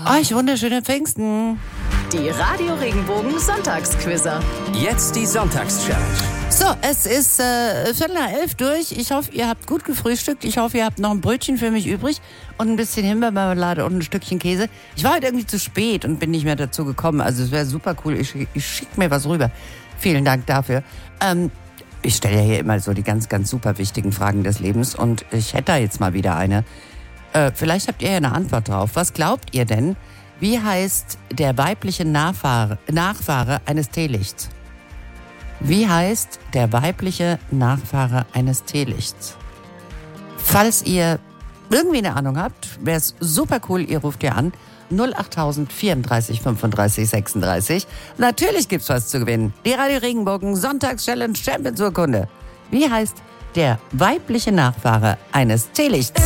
Euch wunderschöne Pfingsten. Die Radio Regenbogen Sonntagsquizzer. Jetzt die Sonntagschallenge. So, es ist 10:45 durch. Ich hoffe, ihr habt gut gefrühstückt. Ich hoffe, ihr habt noch ein Brötchen für mich übrig und ein bisschen Himbeermarmelade und ein Stückchen Käse. Ich war heute irgendwie zu spät und bin nicht mehr dazu gekommen. Also es wäre super cool. Ich schicke mir was rüber. Vielen Dank dafür. Ich stelle ja hier immer so die ganz, ganz super wichtigen Fragen des Lebens und ich hätte da jetzt mal wieder eine. Vielleicht habt ihr ja eine Antwort drauf. Was glaubt ihr denn? Wie heißt der weibliche Nachfahre eines Teelichts? Wie heißt der weibliche Nachfahre eines Teelichts? Falls ihr irgendwie eine Ahnung habt, wäre es super cool, ihr ruft ihr an. 08000 34 35 36. Natürlich gibt's was zu gewinnen. Die Radio Regenbogen Sonntagschallenge Champions Urkunde. Wie heißt der weibliche Nachfahre eines Teelichts?